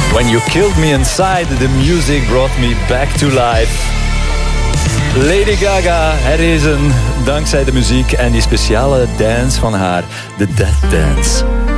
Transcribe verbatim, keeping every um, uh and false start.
When You Killed Me Inside, the music brought me back to life. Lady Gaga herrezen dankzij de muziek en die speciale dance van haar, de Death Dance.